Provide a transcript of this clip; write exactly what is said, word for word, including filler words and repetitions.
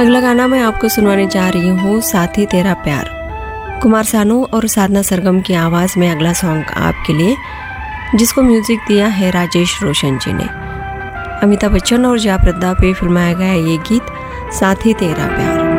अगला गाना मैं आपको सुनाने जा रही हूँ साथी तेरा प्यार। कुमार सानू और साधना सरगम की आवाज़ में अगला सॉन्ग आपके लिए, जिसको म्यूज़िक दिया है राजेश रोशन जी ने। अमिताभ बच्चन और जयाप्रदा पे फिल्माया गया ये गीत साथी तेरा प्यार।